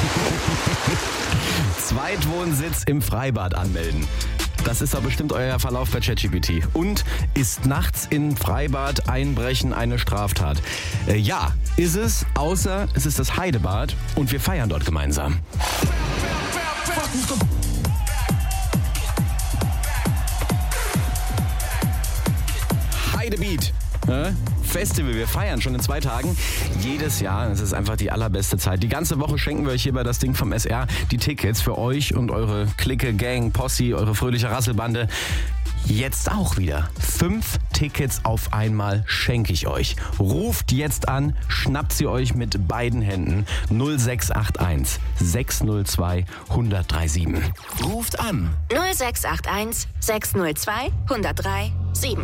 Zweitwohnsitz im Freibad anmelden. Das ist doch bestimmt euer Verlauf bei ChatGPT. Und ist nachts in Freibad einbrechen eine Straftat? Ja, ist es, außer es ist das Heidebad und wir feiern dort gemeinsam. Heidebeat. Festival, wir feiern schon in 2 Tagen. Jedes Jahr, es ist einfach die allerbeste Zeit. Die ganze Woche schenken wir euch hier bei das Ding vom SR die Tickets für euch und eure Clique, Gang, Posse, eure fröhliche Rasselbande. Jetzt auch wieder. 5 Tickets auf einmal schenke ich euch. Ruft jetzt an, schnappt sie euch mit beiden Händen. 0681 602 1037. Ruft an. 0681 602 1037.